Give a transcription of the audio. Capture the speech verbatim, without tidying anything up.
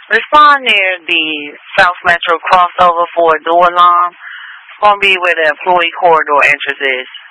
Respond near the South Metro crossover for a door alarm. It's going to be where the employee corridor entrance is.